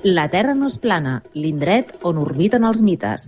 La Terra no és plana, l'indret on orbiten els mites.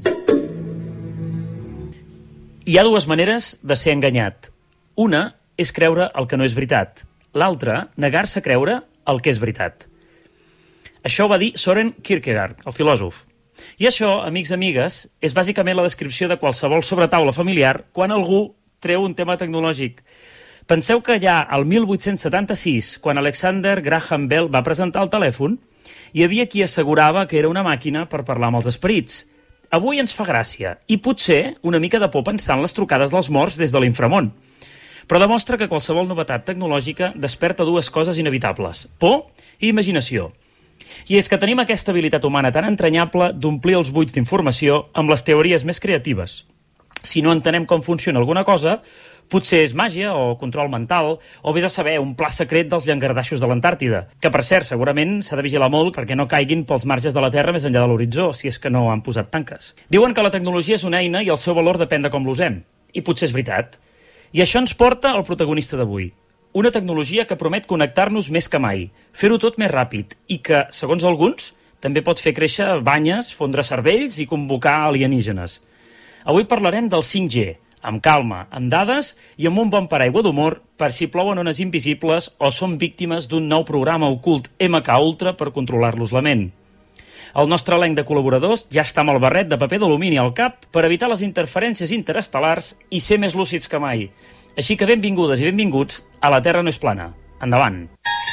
Hi ha dues maneres de ser enganyat. Una és creure el que no és veritat. L'altra, negar-se a creure el que és veritat. Això ho va dir Søren Kierkegaard, el filòsof. I això, amics i amigues, és bàsicament la descripció de qualsevol sobretaula familiar quan algú treu un tema tecnològic. Penseu que ja al 1876, quan Alexander Graham Bell va presentar el telèfon, hi havia qui assegurava que era una màquina per parlar amb els esperits. Avui ens fa gràcia, i potser una mica de por pensar en les trucades dels morts des de l'inframón. Però demostra que qualsevol novetat tecnològica desperta dues coses inevitables: por i imaginació. I és que tenim aquesta habilitat humana tan entranyable d'omplir els buits d'informació amb les teories més creatives. Si no entenem com funciona alguna cosa, potser és màgia o control mental, o vés a saber un pla secret dels llangardaixos de l'Antàrtida, que per cert, segurament s'ha de vigilar molt perquè no caiguin pels marges de la Terra més enllà de l'horitzó, si és que no han posat tanques. Diuen que la tecnologia és una eina i el seu valor depèn de com l'usem. I potser és veritat. I això ens porta al protagonista d'avui. Una tecnologia que promet connectar-nos més que mai, fer-ho tot més ràpid i que, segons alguns, també pot fer créixer banyes, fondre cervells i convocar alienígenes. Avui parlarem del 5G, amb calma, amb dades i amb un bon paraigua d'humor per si plouen ones invisibles o són víctimes d'un nou programa ocult MK Ultra per controlar-los la ment. El nostre elenc de col·laboradors ja està amb el barret de paper d'alumini al cap per evitar les interferències interestel·lars i ser més lúcids que mai. Així que benvingudes i benvinguts a La Terra no és plana. Endavant!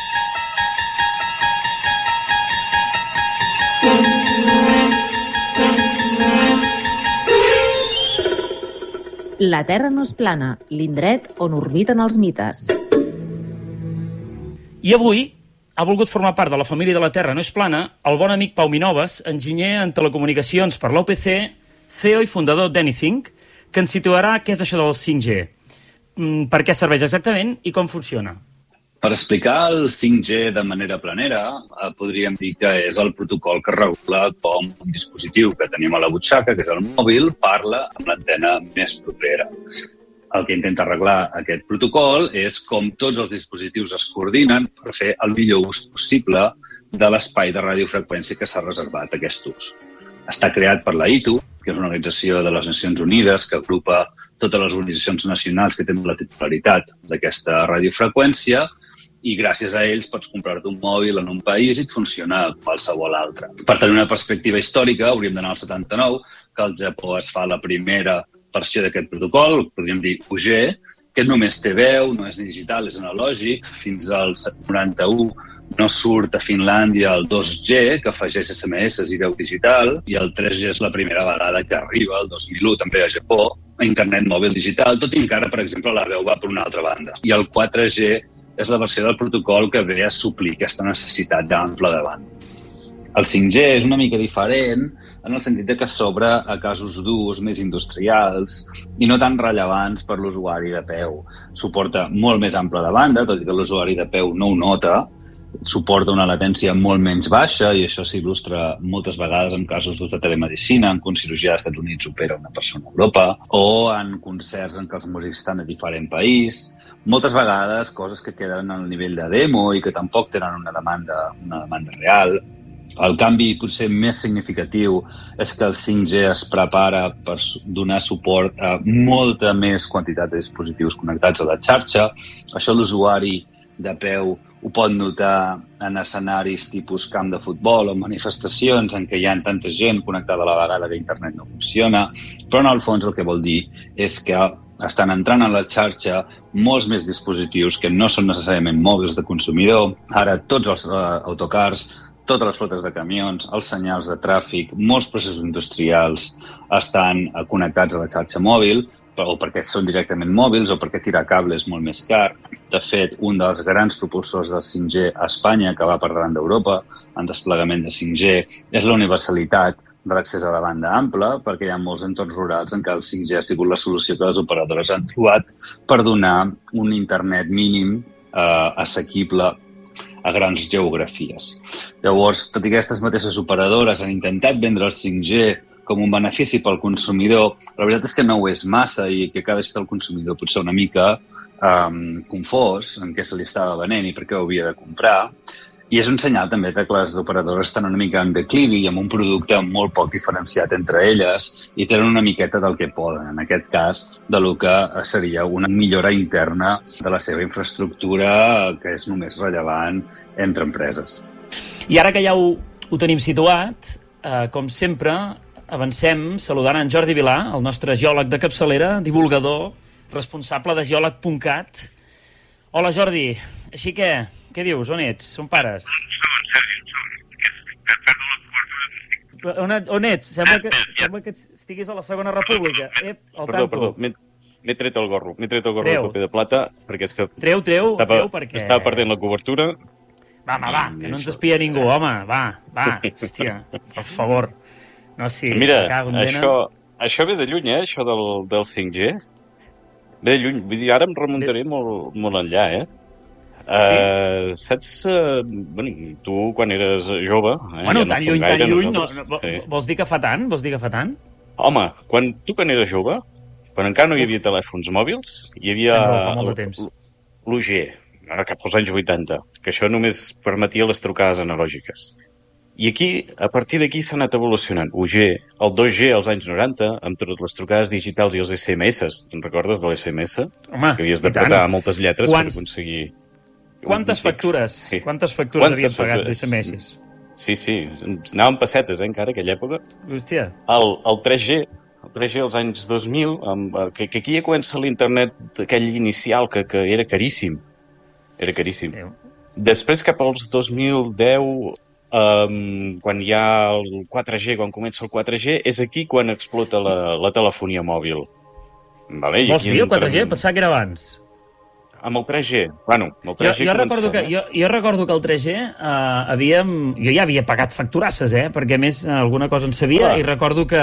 La Terra no és plana, l'indret on orbiten els mites. I avui ha volgut formar part de la família de La Terra no és plana el bon amic Pau Minoves, enginyer en telecomunicacions per l'UPC, CEO i fundador d'Anything, que ens situarà què és això del 5G, per què serveix exactament i com funciona. Per explicar el 5G de manera planera, podríem dir que és el protocol que regula com un dispositiu que tenim a la butxaca, que és el mòbil, parla amb l'antena més propera. El que intenta arreglar aquest protocol és com tots els dispositius es coordinen per fer el millor ús possible de l'espai de radiofreqüència que s'ha reservat a aquest ús. Està creat per la ITU, que és una organització de les Nacions Unides que agrupa totes les organitzacions nacionals que tenen la titularitat d'aquesta radiofreqüència, i gràcies a ells pots comprar-te un mòbil en un país i et funciona a qualsevol altre. Per tenir una perspectiva històrica, hauríem d'anar al 79, que al Japó es fa la primera versió d'aquest protocol, podríem dir UG, que només té veu, no és digital, és analògic. Fins al 91 no surt a Finlàndia el 2G, que afegeix SMS i veu digital, i el 3G és la primera vegada que arriba, el 2001 també a Japó, a internet mòbil digital, tot i encara, per exemple, la veu va per una altra banda. I el 4G és la versió del protocol que ve a suplir aquesta necessitat d'ample de banda. El 5G és una mica diferent en el sentit que s'obre a casos d'ús més industrials i no tan rellevants per l'usuari de peu. Suporta molt més ample de banda, tot i que l'usuari de peu no ho nota. Suporta una latència molt menys baixa i això s'il·lustra moltes vegades en casos d'ús de telemedicina, en què un cirurgià als Estats Units opera una persona a Europa, o en concerts en què els músics estan a diferent país. Moltes vegades coses que queden al nivell de demo i que tampoc tenen una demanda real. El canvi potser més significatiu és que el 5G es prepara per donar suport a molta més quantitat de dispositius connectats a la xarxa. Això l'usuari de peu ho pot notar en escenaris tipus camp de futbol o manifestacions en què hi ha tanta gent connectada a la vegada que internet no funciona, però en el fons el que vol dir és que estan entrant a la xarxa molts més dispositius que no són necessàriament mòbils de consumidor. Ara tots els autocars, totes les flotes de camions, els senyals de tràfic, molts processos industrials estan connectats a la xarxa mòbil, o perquè són directament mòbils o perquè tirar cable és molt més car. De fet, un dels grans propulsors del 5G a Espanya, que va per davant d'Europa en desplegament de 5G, és la universalitat de l'accés a la banda ampla, perquè hi ha molts entorns rurals en què el 5G ha sigut la solució que les operadores han trobat per donar un internet mínim assequible a grans geografies. Llavors, tot i que aquestes mateixes operadores han intentat vendre el 5G com un benefici pel consumidor, la veritat és que no ho és massa i que cada vegada el consumidor pot ser una mica confós en què se li estava venent i per què ho havia de comprar. I és un senyal també que les operadores estan una mica en declivi i amb un producte molt poc diferenciat entre elles i tenen una miqueta del que poden, en aquest cas, de lo que seria una millora interna de la seva infraestructura que és només rellevant entre empreses. I ara que ja ho tenim situat, com sempre, avancem saludant en Jordi Vilà, el nostre geòleg de capçalera, divulgador, responsable de geòleg.cat. Hola, Jordi. Així que, què dius? On ets? On pares? Un segon, Sergi, un segon. Que perdo la cobertura. On ets? Sembla que estiguis a la Segona República. Perdó. M'he tret el gorro. M'he tret el gorro de paper de plata perquè és que Treu, perquè... estava perdent la cobertura. Va, que no ens espia ningú, home. Va. Hòstia, per favor. No, sí, mira, això ve de lluny, això del 5G. Ve de lluny. Vull dir, ara em remuntaré molt enllà, Sí? Saps, tu quan eres jove... Bueno, tan lluny, no, vols dir que fa tant? Home, quan eres jove, quan encara no hi havia telèfons mòbils, hi havia l'UG, cap als anys 80, que això només permetia les trucades analògiques. I aquí, a partir d'aquí s'ha anat evolucionant. UG, el 2G als anys 90, amb totes les trucades digitals i els SMS. Te'n recordes de l'SMS? Home, que havies d'apretar moltes lletres per aconseguir... Quantes factures havien pagat d'SMS? Sí, anaven pessetes, encara, aquella època. Hòstia. El 3G als anys 2000, que aquí ja comença l'internet aquell inicial, que era caríssim. Era caríssim. Després, cap als 2010, quan hi ha el 4G, quan comença el 4G, és aquí quan explota la telefonia mòbil. Vale? Vols dir el 4G? Pensava que era abans. Amb el 3G. Bueno, amb el 3G jo recordo que el 3G jo ja havia pagat facturasses, perquè a més alguna cosa en sabia, i recordo que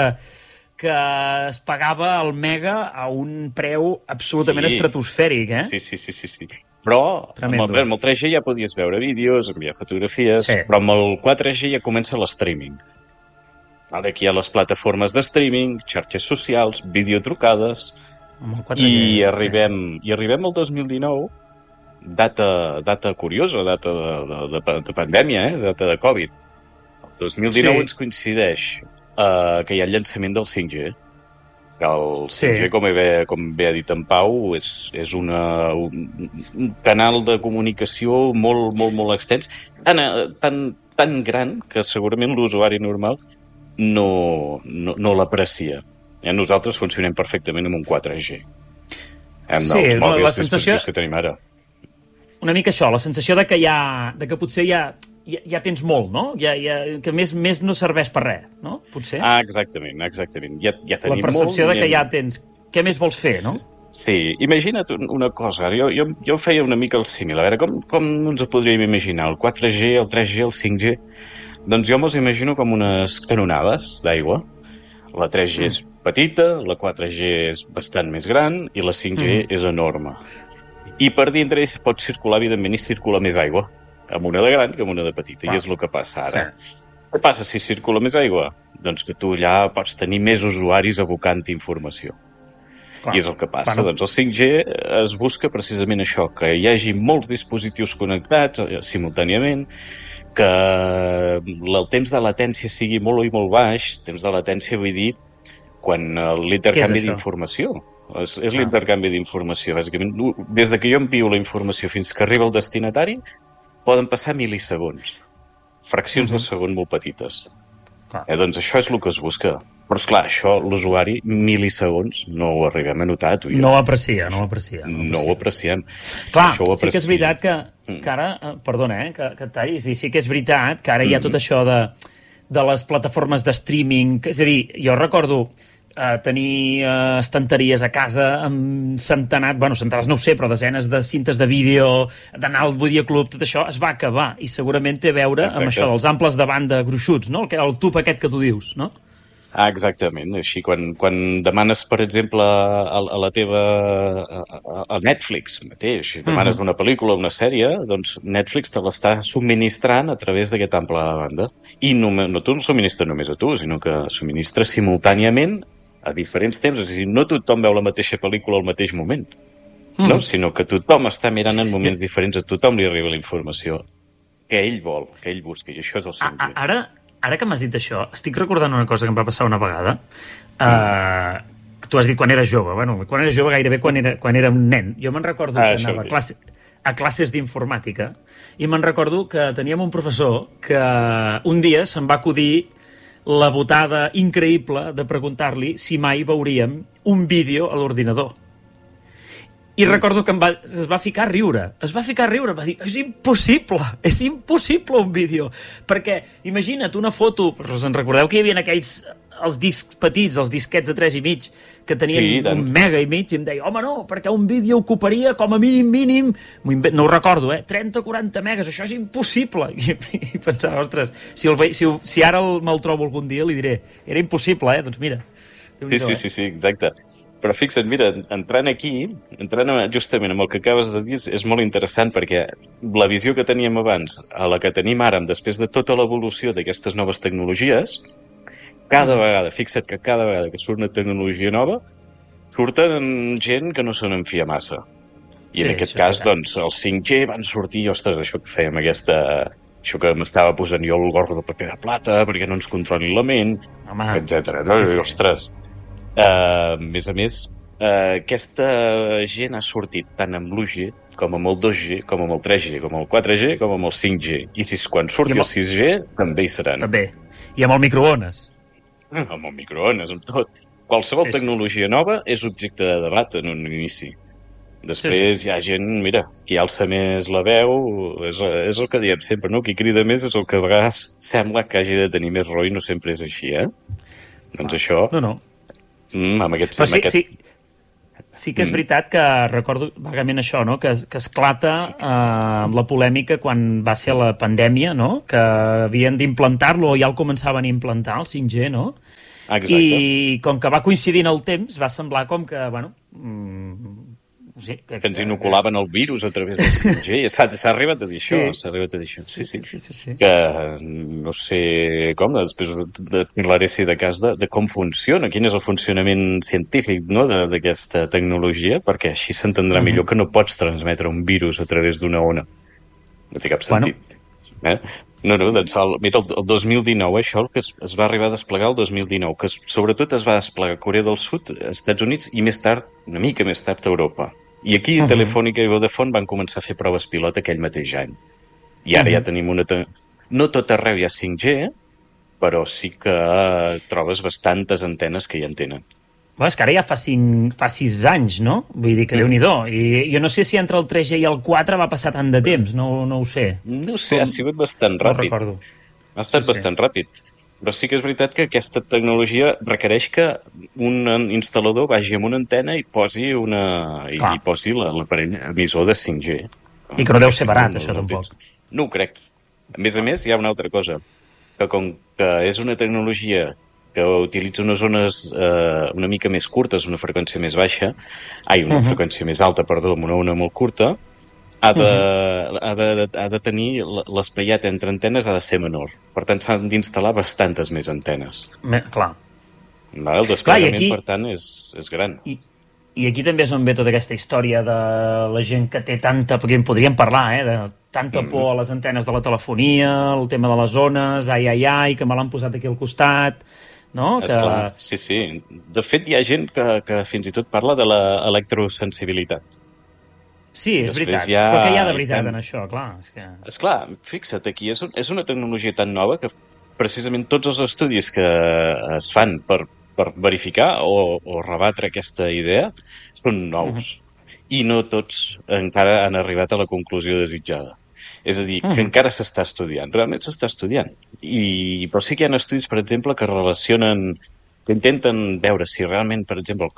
es pagava el mega a un preu absolutament estratosfèric, Sí. Però amb el 3G ja podies veure vídeos, enviar fotografies, però amb el 4G ja comença l'streaming. Aquí hi ha les plataformes de streaming, xarxes socials, videotrucades... I arribem al 2019, data curiosa, data de pandèmia, data de Covid. El 2019 ens coincideix que hi ha el llançament del 5G. El 5G, com bé ha dit en Pau, és un canal de comunicació molt extens, tan gran que segurament l'usuari normal no l'aprecia. Nosaltres funcionem perfectament amb un 4G. La sensació que tenim ara. Una mica això, la sensació de que potser ja tens molt, no? Que més no serveix per res, no? Potser. Exactament. Ja tenim molt. La percepció de que ja tens... Què més vols fer, no? Sí, imagina't una cosa. Jo feia una mica el símil. A veure, com ens ho podríem imaginar? El 4G, el 3G, el 5G... Doncs jo me'ls imagino com unes canonades d'aigua. La 3G és petita, la 4G és bastant més gran i la 5G és enorme. I per dintre es pot circular, evidentment, i circula més aigua, amb una de gran que amb una de petita, i és el que passa ara. Què passa si circula més aigua? Doncs que tu allà pots tenir més usuaris abocant informació. I és el que passa. Doncs el 5G es busca precisament això, que hi hagi molts dispositius connectats simultàniament, que el temps de latència sigui molt i molt baix. Temps de latència vull dir quan l'intercanvi d'informació. És l'intercanvi d'informació. Bàsicament, des que jo envio la informació fins que arriba al destinatari, poden passar mil·lisegons. Fraccions de segon molt petites. Doncs això és el que es busca. Però, esclar, això l'usuari, mil·lisegons, no ho arribem a notar, tu i jo. No ho aprecia. No ho apreciem. Clar, sí que és veritat que ara, perdona, que et talli, sí que és veritat que ara hi ha tot això de les plataformes de streaming, és a dir, jo recordo tenir estanteries a casa amb centenars no ho sé, però desenes de cintes de vídeo, d'anar al videoclub, tot això es va acabar, i segurament té a veure amb això dels amples de banda gruixuts, no? El tub aquest que tu dius, no? Exactament. Així, quan demanes, per exemple, a Netflix mateix, demanes una pel·lícula o una sèrie, doncs Netflix te l'està subministrant a través d'aquest ample de banda. I no t'ho subministra només a tu, sinó que subministra simultàniament a diferents temps. És a dir, no tothom veu la mateixa pel·lícula al mateix moment, no? Sinó que tothom està mirant en moments diferents, a tothom li arriba la informació que ell vol, que ell busca, i això és el 5G. Ara que m'has dit això, estic recordant una cosa que em va passar una vegada. Tu has dit quan eres jove. Bueno, quan eres jove gairebé quan era un nen. Jo me'n recordo que anava a classes d'informàtica i me'n recordo que teníem un professor que un dia se'n va acudir la botada increïble de preguntar-li si mai veuríem un vídeo a l'ordinador. I recordo que es va ficar a riure. Va dir, és impossible un vídeo. Perquè, imagina't una foto, us en recordeu que hi havia els discs petits, els disquets de 3,5, que tenien 1 mega i mig, i em deia, home, no, perquè un vídeo ocuparia com a mínim, no ho recordo, 30-40 megas, això és impossible. I pensava, ostres, si ara me'l trobo algun dia, li diré, era impossible, doncs mira. Sí, exacte. Però fixa't, mira, entrant justament amb el que acabes de dir, és molt interessant perquè la visió que teníem abans a la que tenim ara, després de tota l'evolució d'aquestes noves tecnologies, fixa't que cada vegada que surt una tecnologia nova, surten gent que no se n'enfia massa. I en aquest cas, doncs, el 5G van sortir, ostres, això que fèiem això que m'estava posant jo el gorro de paper de plata perquè no ens controlin la ment, etc. Ostres, a més, aquesta gent ha sortit tant amb l'1G com amb el 2G, com amb el 3G, com amb el 4G, com amb el 5G. I quan surti el 6G, també hi seran. També. I amb el microones. Amb el microones, amb tot. Qualsevol tecnologia nova és objecte de debat en un inici. Després hi ha gent, mira, qui alça més la veu, és el que diem sempre, no? Qui crida més és el que a vegades sembla que hagi de tenir més raó i no sempre és així, Doncs això... No. Sí que és veritat que recordo vagament això, no? Que esclata amb la polèmica quan va ser la pandèmia, no? Que havien d'implantar-lo o ja el començaven a implantar, el 5G, no? Exacte. I com que va coincidir en el temps, va semblar com que, bueno... que ens inoculaven el virus a través del 5G. S'ha arribat a dir això, Sí. Que no sé com, després parlaré de cas de com funciona, quin és el funcionament científic, no, d'aquesta tecnologia, perquè així s'entendrà millor que no pots transmetre un virus a través d'una ona. No té cap sentit. Doncs mira, el 2019, això el que es va arribar a desplegar el 2019, que sobretot es va desplegar a Corea del Sud, als Estats Units i més tard, una mica més tard, a Europa. I aquí Telefònica i Vodafone van començar a fer proves pilot aquell mateix any. I ara ja tenim no tot arreu hi ha 5G, però sí que trobes bastantes antenes que ja en tenen. És que ara ja fa 6 anys, no? Vull dir que Déu-n'hi-do. I jo no sé si entre el 3G i el 4 va passar tant de temps, no ho sé. No sé, ha sigut bastant ràpid. No recordo. Ha estat bastant ràpid. Però sí que és veritat que aquesta tecnologia requereix que un instal·lador vagi amb una antena i posi l'aparell emissor de 5G. I que no deu ser barat, això, tampoc. No ho crec. A més, hi ha una altra cosa. Que com que és una tecnologia que utilitza unes zones una mica més curtes, una freqüència més baixa, una freqüència més alta, perdó, amb una ona molt curta, ha de tenir l'espaiat entre antenes ha de ser menor. Per tant, s'han d'instal·lar bastantes més antenes. Clar. El desplegament, per tant, és gran. I aquí també és on ve tota aquesta història de la gent que té tanta... Perquè en podríem parlar, de tanta por a les antenes de la telefonia, el tema de les zones, que me l'han posat aquí al costat... No? Esclar, sí. De fet, hi ha gent que fins i tot parla de l'electrosensibilitat. Sí, és veritat. Però què hi ha de veritat en això? Esclar, fixa't, aquí és una tecnologia tan nova que precisament tots els estudis que es fan per verificar o rebatre aquesta idea són nous. I no tots encara han arribat a la conclusió desitjada. És a dir, que encara s'està estudiant. Realment s'està estudiant. Però sí que hi ha estudis, per exemple, que relacionen, que intenten veure si realment, per exemple,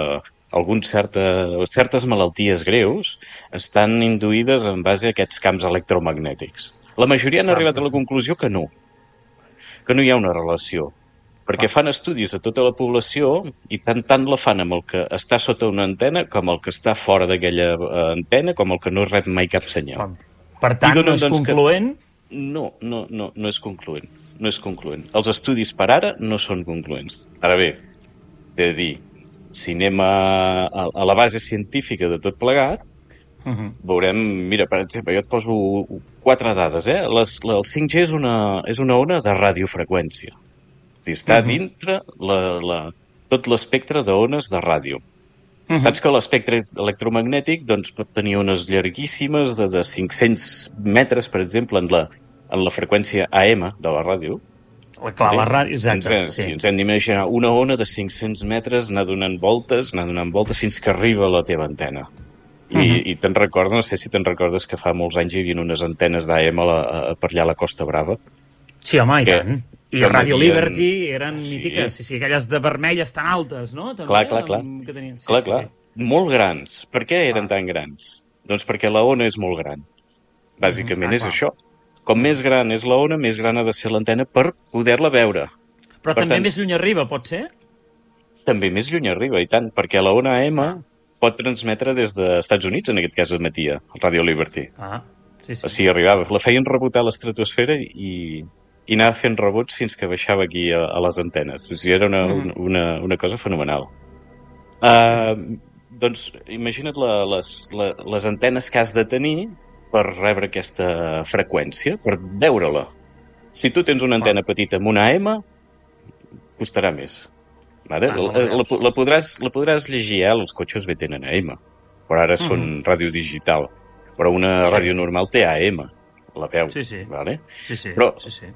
certes malalties greus estan induïdes en base a aquests camps electromagnètics. La majoria han arribat a la conclusió que no hi ha una relació, perquè fan estudis a tota la població i tant la fan amb el que està sota una antena com el que està fora d'aquella antena com el que no rep mai cap senyal. Per tant, no és concloent? No és concloent. No és concloent. Els estudis per ara no són concloents. Ara bé, he de dir, si anem a la base científica de tot plegat, veurem, mira, per exemple, jo et poso 4 dades, eh? El 5G és una ona de radiofreqüència. Està dintre tot l'espectre d'ones de ràdio. Saps que l'espectre electromagnètic doncs, pot tenir ones llarguíssimes de 500 metres, per exemple, en la freqüència AM de la ràdio. Clar, la ràdio, exacte. Si ens hem d'imaginar una ona de 500 metres anar donant voltes fins que arriba a la teva antena. I te'n recordes, no sé si te'n recordes que fa molts anys hi havia unes antenes d'AM per allà a la Costa Brava. Sí, home, i tant. I Radio Liberty eren mítiques. Sí, aquelles de vermelles tan altes, no? Clar. Molt grans. Per què eren tan grans? Doncs perquè la ona és molt gran. Bàsicament és això. Com més gran és la ona, més gran ha de ser l'antena per poder-la veure. Però també més lluny arriba, pot ser? També més lluny arriba, i tant, perquè la ona AM pot transmetre des dels Estats Units, en aquest cas emetia, el Radio Liberty. Sí. Així arribava. La feien rebotar a l'estratosfera i anava fent rebots fins que baixava aquí a les antenes. O sigui, era una cosa fenomenal. Doncs imagina't les antenes que has de tenir per rebre aquesta freqüència, per veure-la. Si tu tens una antena petita amb una AM, costarà més. Vale? La podràs llegir, els cotxes bé tenen AM, però ara són ràdio digital. Però una ràdio normal té AM, la veu. Vale? Però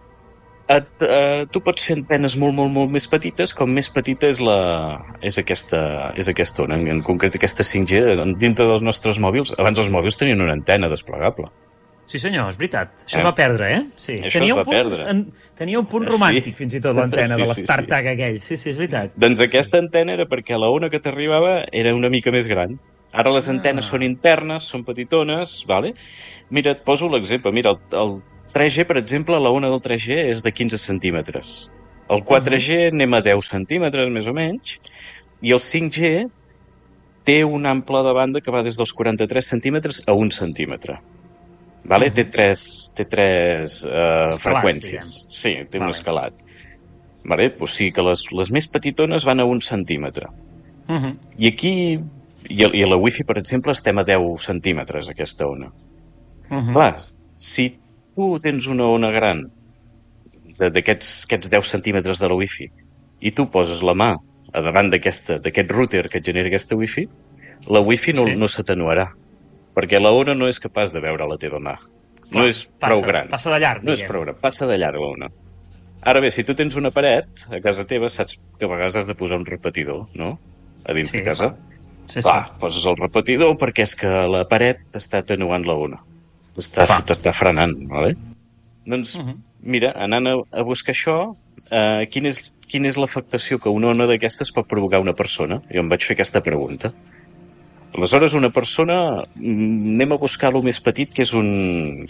tu pots fer antenes molt, molt, molt més petites, com més petita és aquesta ona, en concret aquesta 5G, dintre dels nostres mòbils. Abans els mòbils tenien una antena desplegable. Sí senyor, és veritat. Això es va perdre, eh? Sí. Això es va perdre. Tenia un punt romàntic, fins i tot, l'antena de l'StarTag aquell. Sí, és veritat. Doncs aquesta antena era perquè la ona que t'arribava era una mica més gran. Ara les antenes són internes, són petitones, vale? Mira, et poso l'exemple. Mira, el 3G, per exemple, la ona del 3G és de 15 centímetres. El 4G anem a 10 centímetres, més o menys, i el 5G té un ample de banda que va des dels 43 centímetres a 1 centímetre. Vale? Té tres freqüències. Sí, té un escalat. Vale? Pues sí, que les més petitones van a 1 centímetre. I aquí, i a la Wi-Fi, per exemple, estem a 10 centímetres, aquesta ona. Clar, si tu tens una ona gran d'aquests 10 centímetres de la Wi-Fi i tu poses la mà a davant d'aquest router que et genera aquesta Wi-Fi, la Wi-Fi no s'atenuarà, perquè la ona no és capaç de veure la teva mà. No és prou gran. Passa de llarg. No és prou gran, passa de llarg la ona. Ara bé, si tu tens una paret a casa teva, saps que a vegades has de posar un repetidor, no? A dins de casa. Clar, poses el repetidor perquè és que la paret t'està atenuant la ona. T'està frenant, vale? Doncs, mira, anant a buscar això, quina és l'afectació que una ona d'aquestes pot provocar a una persona? Jo em vaig fer aquesta pregunta. Aleshores, una persona, anem a buscar el més petit, que és un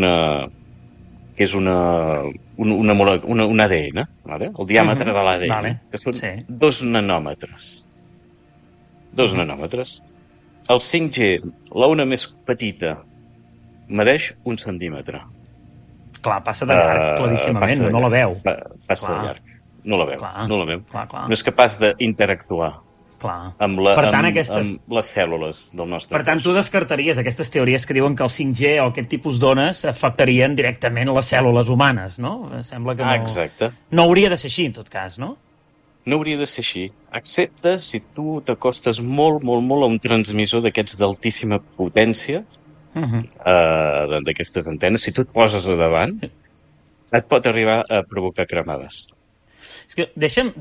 ADN, vale? El diàmetre de l'ADN, que són 2 nanòmetres. 2 nanòmetres. El 5G, la ona més petita, medeix 1 centímetre. Clar, passa de llarg, claríssimament, no la veu. Passa de llarg, no la veu. No és capaç d'interactuar amb les cèl·lules del nostre cos. Per tant, tu descartaries aquestes teories que diuen que el 5G o aquest tipus d'ones afectarien directament les cèl·lules humanes, no? Sembla que no hauria de ser així, en tot cas, no? No hauria de ser així, excepte si tu t'acostes molt, molt, molt a un transmissor d'aquests d'altíssima potència, d'aquestes antenes. Si tu et poses a davant, et pot arribar a provocar cremades. És que deixem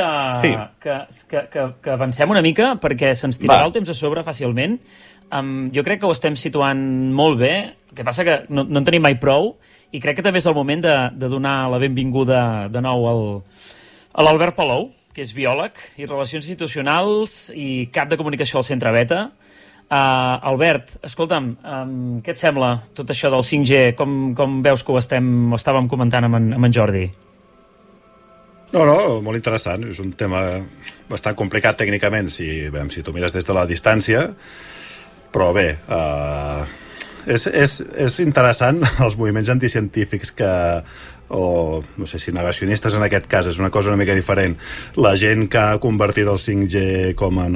que avancem una mica, perquè se'ns tirarà el temps a sobre fàcilment. Jo crec que ho estem situant molt bé, el que passa que no en tenim mai prou, i crec que també és el moment de donar la benvinguda de nou a l'Albert Palou, que és biòleg i Relacions Institucionals i cap de comunicació al Centre Beta. Albert, escolta'm, què et sembla tot això del 5G? Com veus que ho estàvem comentant amb en Jordi? No, molt interessant. És un tema bastant complicat tècnicament si tu mires des de la distància, però bé, és interessant els moviments anticientífics que o no sé si negacionistes en aquest cas, és una cosa una mica diferent, la gent que ha convertit el 5G com en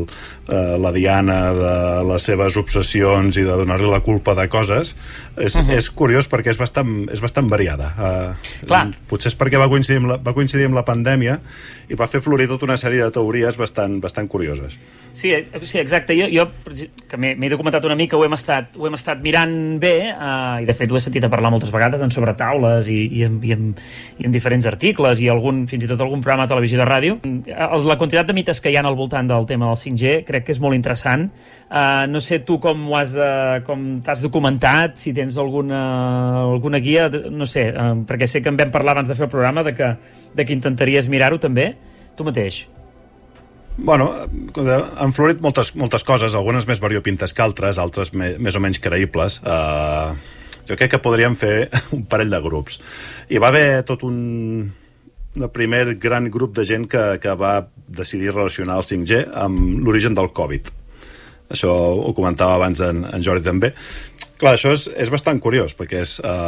la diana de les seves obsessions i de donar-li la culpa de coses, és curiós perquè és bastant variada. Potser és perquè va coincidir amb la pandèmia i va fer florir tota una sèrie de teories bastant curioses. Sí, exacte. Jo que m'he documentat una mica, ho hem estat mirant bé, i de fet ho he sentit a parlar moltes vegades en sobretaules i en diferents articles i fins i tot algun programa de televisió de ràdio. La quantitat de mites que hi ha al voltant del tema del 5G crec que és molt interessant. No sé tu com t'has documentat, si tens alguna guia, no sé, perquè sé que en vam parlar abans de fer el programa de que intentaries mirar-ho també, tu mateix. Bueno, han florit moltes coses, algunes més variopintes que altres més o menys creïbles. Jo crec que podríem fer un parell de grups. Hi va haver tot un primer gran grup de gent que va decidir relacionar el 5G amb l'origen del Covid. Això ho comentava abans en Jordi també. Clar, això és bastant curiós, perquè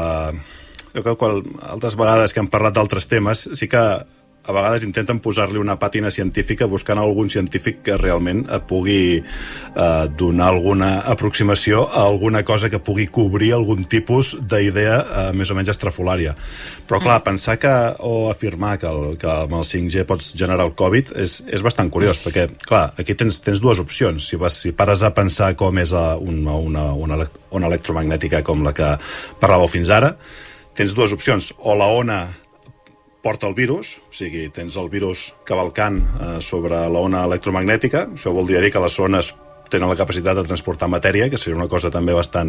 jo crec que altres vegades que hem parlat d'altres temes sí que a vegades intenten posar-li una pàtina científica buscant algun científic que realment pugui donar alguna aproximació a alguna cosa que pugui cobrir algun tipus d'idea més o menys estrafolària. Però clar, pensar o afirmar que amb el 5G pots generar el Covid és bastant curiós, perquè clar, aquí tens dues opcions. Si pares a pensar com és una ona electromagnètica com la que parlàveu fins ara, tens dues opcions. O la ona porta el virus, o sigui, tens el virus cavalcant sobre la ona electromagnètica. Això voldria dir que les ones tenen la capacitat de transportar matèria, que seria una cosa també bastant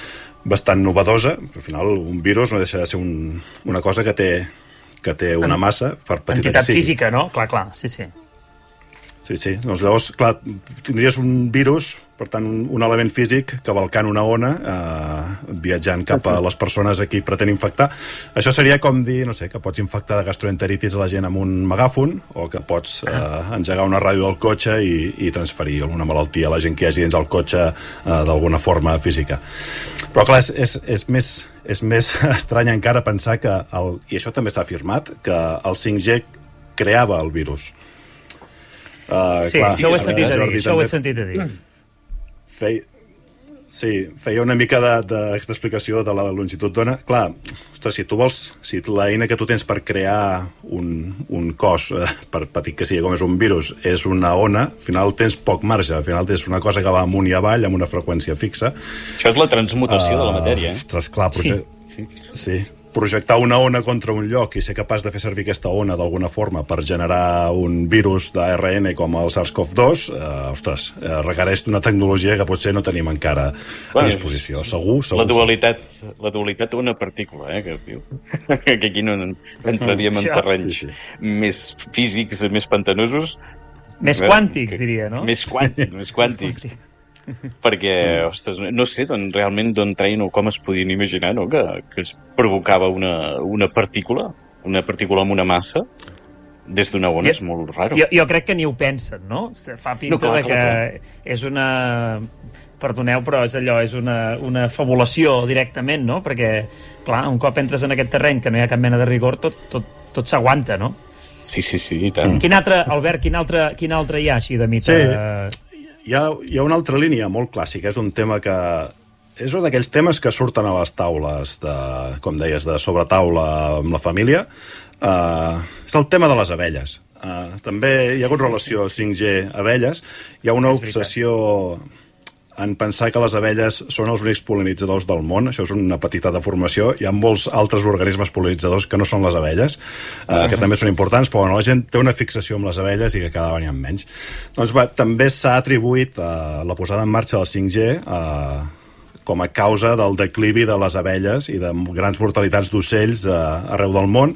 novedosa. Al final, un virus no deixa de ser una cosa que té una massa, per petita entitat física, no? Clar, sí. Sí. Doncs llavors, clar, tindries un virus, per tant, un element físic cavalcant una ona, viatjant cap a les persones a qui pretén infectar. Això seria com dir, no sé, que pots infectar de gastroenteritis a la gent amb un megàfon, o que pots engegar una ràdio del cotxe i transferir alguna malaltia a la gent que hi hagi dins el cotxe d'alguna forma física. Però clar, és més estrany encara pensar que, i això també s'ha afirmat, que el 5G creava el virus. Això ho he sentit a dir. Feia una mica d'explicació de la longitud d'ona. Clar, ostres, si l'eina que tu tens per crear un cos, per petit que sigui com és un virus, és una ona, al final tens poc marge, al final tens una cosa que va amunt i avall amb una freqüència fixa. Això és la transmutació de la matèria. Ostres, clar, sí. Projectar una ona contra un lloc i ser capaç de fer servir aquesta ona d'alguna forma per generar un virus d'ARN com el SARS-CoV-2, requereix una tecnologia que potser no tenim encara a disposició. Segur. La dualitat una partícula, que es diu. Que aquí no entraríem en terrenys més físics, més pantanosos. Més quàntics, diria, no? Més quàntics. Perquè, ostres, no sé realment d'on treien o com es podien imaginar, no? Que es provocava una partícula amb una massa des d'una ona. És molt raro. Jo crec que ni ho pensen, no? Fa pinta de que és una... Perdoneu, però és allò, és una fabulació directament, no? Perquè, clar, un cop entres en aquest terreny que no hi ha cap mena de rigor, tot s'aguanta, no? Sí, i tant. Albert, quin altre hi ha així de mite? Sí. Hi ha una altra línia molt clàssica, és un tema que... És un d'aquells temes que surten a les taules, com deies, de sobretaula amb la família. És el tema de les abelles. També hi ha hagut relació 5G-abelles. Hi ha una obsessió en pensar que les abelles són els únics pol·linitzadors del món. Això és una petita deformació. Hi ha molts altres organismes pol·linitzadors que no són les abelles, que també són importants, però la gent té una fixació amb les abelles i que cada vegada n'hi ha menys. Doncs també s'ha atribuït la posada en marxa del 5G com a causa del declivi de les abelles i de grans mortalitats d'ocells arreu del món,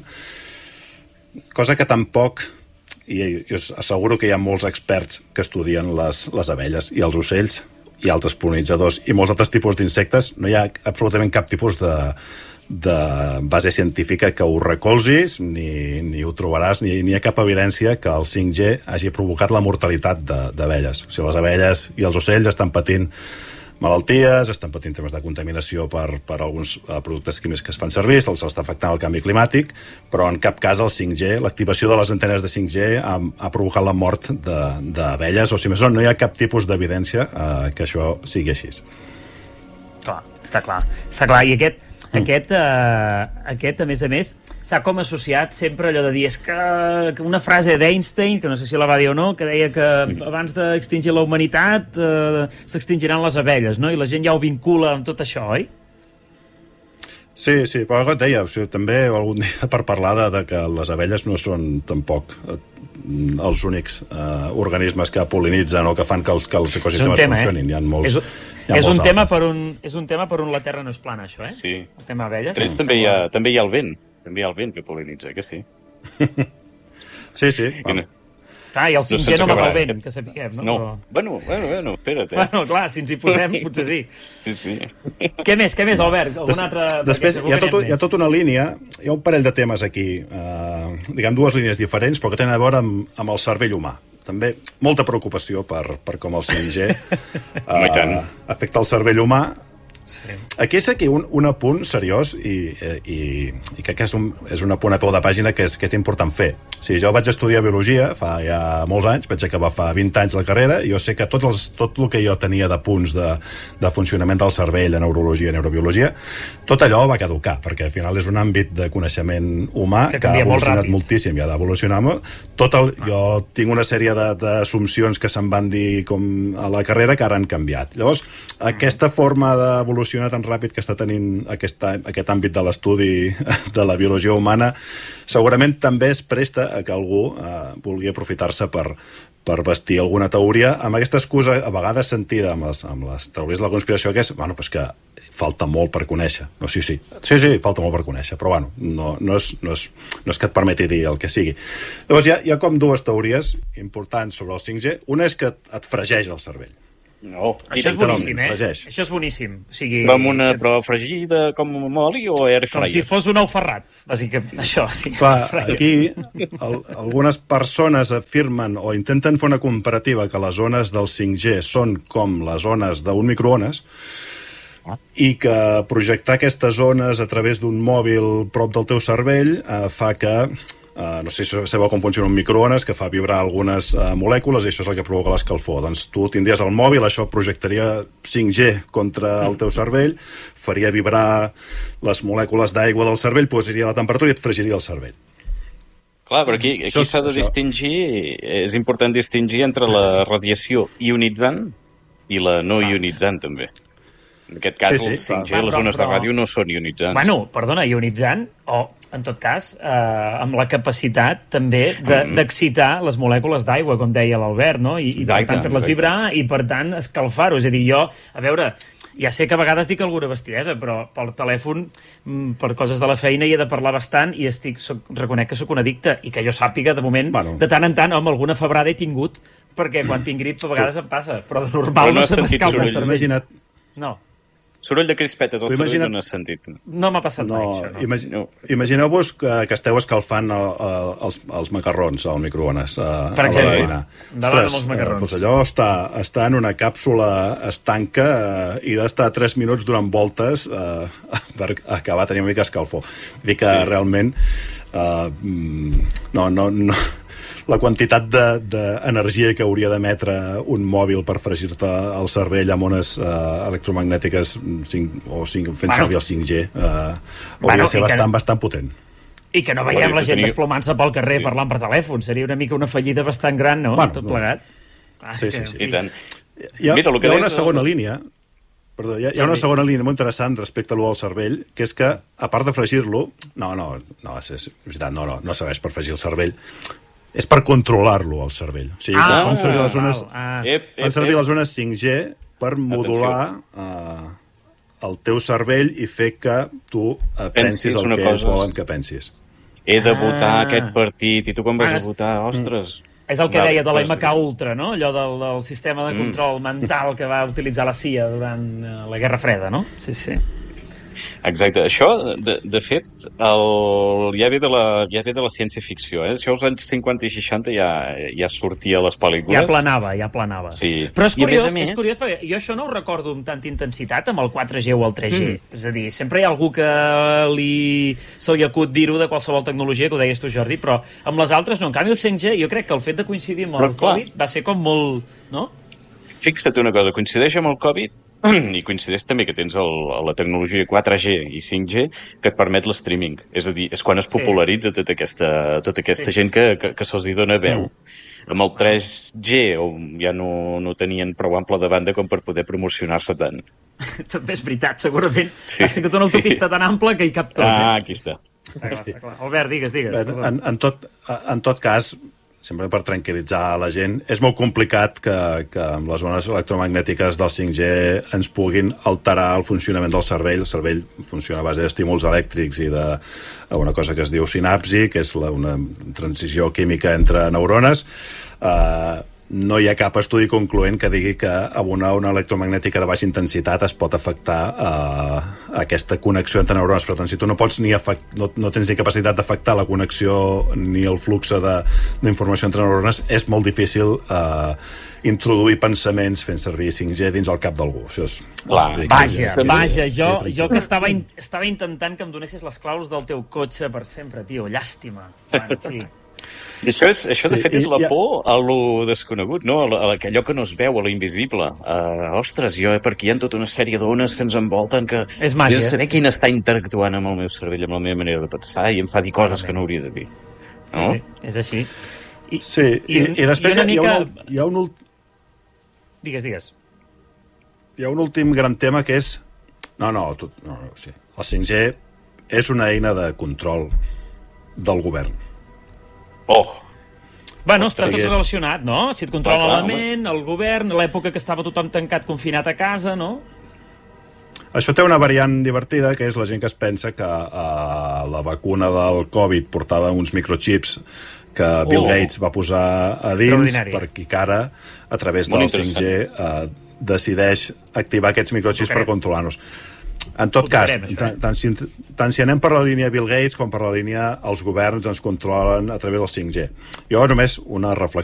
cosa que tampoc... I jo asseguro que hi ha molts experts que estudien les abelles i els ocells i altres pol·linitzadors i molts altres tipus d'insectes. No hi ha absolutament cap tipus de base científica que ho recolzis, ni ho trobaràs, ni hi ha cap evidència que el 5G hagi provocat la mortalitat d'abelles. O sigui, les abelles i els ocells estan patint malalties, estan patint temes de contaminació per alguns productes químics que es fan servir, se'ls està afectant el canvi climàtic, però en cap cas el 5G, l'activació de les antenes de 5G ha provocat la mort d'abelles, o si més no, no hi ha cap tipus d'evidència que això sigui així. Clar, està clar. I aquest, a més a més, s'ha com associat sempre allò de dir és que una frase d'Einstein, que no sé si la va dir o no, que deia que abans d'extingir la humanitat s'extingiran les abelles, no? I la gent ja ho vincula amb tot això, oi? Sí, però com et deia, també algun dia per parlar de que les abelles no són tampoc els únics organismes que pol·linitzen o que fan que els ecosistemes funcionin. Hi ha molts... És un tema per on la Terra no és plana, això, eh? Sí. El tema abelles. Però també hi ha el vent. També hi ha el vent que pol·linitza, que sí? Sí. Clar, i el 5G no va el vent, que sapiguem, no? Bueno, espera't. Bueno, clar, si ens hi posem, potser sí. Sí. Què més, Albert? Després hi ha tota una línia, hi ha un parell de temes aquí, diguem, dues línies diferents, però que tenen a veure amb el cervell humà. També molta preocupació per com el 5G afecta el cervell humà. Sí. Aquí és un apunt seriós i crec que és un apunt a peu de pàgina que és important fer. O sigui, jo vaig estudiar biologia fa ja molts anys, vaig acabar fa 20 anys la carrera, i jo sé que tot el que jo tenia de punts de funcionament del cervell, de neurologia i neurobiologia, tot allò va caducar, perquè al final és un àmbit de coneixement humà que ha evolucionat moltíssim i ha d'evolucionar molt. Jo tinc una sèrie d'assumpcions que se'n van dir com a la carrera que ara han canviat. Llavors, aquesta forma d'evolucionar tan ràpid que està tenint aquest àmbit de l'estudi de la biologia humana segurament també es presta a que algú vulgui aprofitar-se per vestir alguna teoria amb aquesta excusa a vegades sentida amb les teories de la conspiració, que és pues que falta molt per conèixer. No, sí, falta molt per conèixer, però no és que et permeti dir el que sigui. Llavors hi ha com dues teories importants sobre el 5G. Una és que et fregeix el cervell. No, això és boníssim, Això és boníssim. O sigui, amb una prova fregida com amb oli o air fryer? Com si fos un ou ferrat, bàsicament. Això, sí. Clar, aquí algunes persones afirmen o intenten fer una comparativa que les ones del 5G són com les ones d'un microones i que projectar aquestes ones a través d'un mòbil prop del teu cervell fa que... no sé si sabeu com funciona un microones, que fa vibrar algunes molècules i això és el que provoca l'escalfor. Doncs tu tindries el mòbil, això projectaria 5G contra el teu cervell, faria vibrar les molècules d'aigua del cervell, posaria la temperatura i et fregiria el cervell. Clar, però aquí s'ha de distingir, és important distingir entre la radiació ionitzant i la no ionitzant, també. En aquest cas, el 5G, les zones de ràdio no són ionitzants. Bueno, perdona, ionitzant, o, en tot cas, amb la capacitat també d'excitar les molècules d'aigua, com deia l'Albert, no? I per tant, fer-les vibrar i, per tant, escalfar-ho. És a dir, jo, a veure, ja sé que a vegades dic alguna bestiesa, però pel telèfon, per coses de la feina, hi he de parlar bastant i reconec que sóc un addicte i que jo sàpiga, de moment, de tant en tant, alguna febrada he tingut, perquè quan tinc grip a vegades em passa, però de normal no se m'escalfa el cervell. No. Soroll de crispetes al cervell no n'has sentit. No m'ha passat mai, això. No. Imagineu-vos que esteu escalfant els macarrons al microones. Per exemple, davant amb els macarrons. Doncs allò està en una càpsula estanca i d'estar 3 minuts donant voltes per acabar tenint una mica escalfor. Vull dir que realment la quantitat d'energia que hauria d'emetre un mòbil per fregir-te el cervell amb ones electromagnètiques fent servir el 5G hauria de ser bastant potent. I que no veiem la gent desplomant-se pel carrer parlant per telèfon. Seria una mica una fallida bastant gran, no? Tot plegat. Sí. I tant. Hi ha una segona línia. Perdó, hi ha una segona línia molt interessant respecte a l'u del cervell, que és que, a part de fregir-lo... No, serveix per fregir el cervell. És per controlar-lo, el cervell. O sigui, fan servir les zones 5G per modular el teu cervell i fer que tu pensis el que ells volen que pensis. He de votar aquest partit, i tu quan vas a votar, ostres... És el que deia de la MK Ultra, no? Allò del sistema de control mental que va utilitzar la CIA durant la Guerra Freda, no? Sí. Exacte. Això, de fet, ja ve de la ciència-ficció. Això als anys 50 i 60 ja sortia a les pel·lícules. Ja planava. Sí. Però és curiós, més... és curiós perquè jo això no ho recordo amb tanta intensitat amb el 4G o el 3G. És a dir, sempre hi ha algú que se li acut dir-ho de qualsevol tecnologia, que ho deies tu, Jordi, però amb les altres no. En canvi, el 5G, jo crec que el fet de coincidir amb el Covid va ser com molt... No? Fixa't una cosa, coincideix amb el Covid i coincideix també que tens la tecnologia 4G i 5G que et permet l'streaming. És a dir, és quan es popularitza tota aquesta gent que se'ls hi dona veu. Amb el 3G ja no tenien prou ample de banda com per poder promocionar-se tant. També és veritat, segurament. Ha sigut una autopista tan ampla que hi cap tot. Aquí està. Clar. Albert, digues. En tot cas, sempre per tranquil·litzar la gent, és molt complicat que amb les ones electromagnètiques del 5G ens puguin alterar el funcionament del cervell. El cervell funciona a base d'estímuls elèctrics i d'una cosa que es diu sinapsi, que és una transició química entre neurones. No hi ha cap estudi concloent que digui que amb una ona electromagnètica de baixa intensitat es pot afectar aquesta connexió entre neurones. Per tant, si tu no tens ni capacitat d'afectar la connexió ni el flux d'informació entre neurones, és molt difícil introduir pensaments fent servir 5G dins el cap d'algú. Això és... Vaja, jo que estava intentant que em donessis les claus del teu cotxe per sempre, tio, llàstima. En fi... I això de fet, és la por a lo desconegut, no? A allò que no es veu, a lo invisible. Ostres, per aquí hi ha tota una sèrie d'ones que ens envolten que... És màgia. Jo saber quin està interactuant amb el meu cervell, amb la meva manera de pensar, i em fa dir coses que no hauria de dir. No? Sí, és així. I després hi ha un últim... Digues. Hi ha un últim gran tema que és... Sí. El 5G és una eina de control del govern. Bueno, està tot relacionat, no? Si et controla la ment, el govern, l'època que estava tothom tancat, confinat a casa, no? Això té una variant divertida, que és la gent que es pensa que la vacuna del Covid portava uns microchips que Bill Gates va posar a dins perquè ara, a través del 5G, decideix activar aquests microchips per controlar-nos. En tot cas, tant si anem per la línia Bill Gates com per la línia els governs ens controlen a través del 5G. Jo només una reflexió